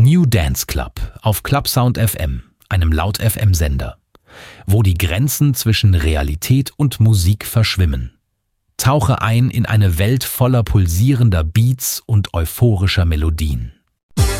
New Dance Club auf Clubsound FM, einem Laut-FM-Sender, wo die Grenzen zwischen Realität und Musik verschwimmen. Tauche ein in eine Welt voller pulsierender Beats und euphorischer Melodien.